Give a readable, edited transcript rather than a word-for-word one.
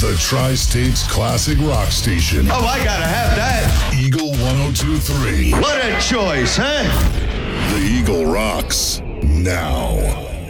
The Tri-State's classic rock station. Oh, I gotta have that. Eagle 102.3. What a choice, huh? The Eagle rocks now.